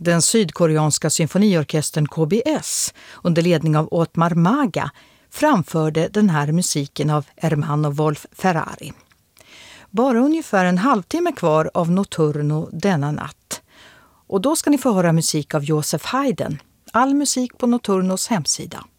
Den sydkoreanska symfoniorkestern KBS under ledning av Otmar Maga framförde den här musiken av Ermanno Wolf Ferrari. Bara ungefär en halvtimme kvar av Notturno denna natt. Och då ska ni få höra musik av Joseph Haydn. All musik på Notturnos hemsida.